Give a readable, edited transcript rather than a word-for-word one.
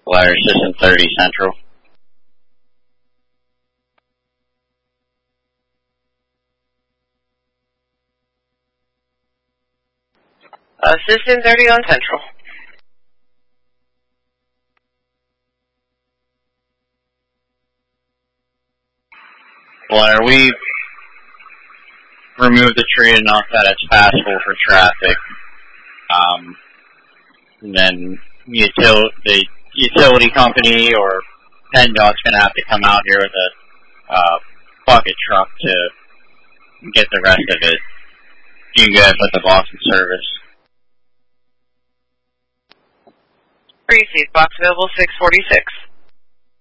Water System 30 Central. System 30 on Central. Water, we removed the tree enough that it's passable for traffic. And then the utility company or PennDOT's going to have to come out here with a bucket truck to get the rest of it. You can go ahead and put the box in service. Receive. Box available 646.